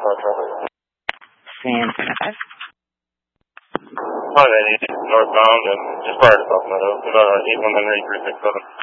San Bernardino. Hi, 80 northbound and just prior to South Meadow, about 8193367.